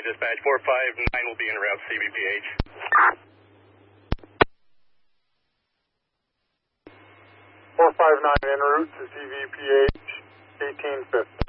County Dispatch. 459 will be en route to CVPH. 459 en route to CVPH 1850.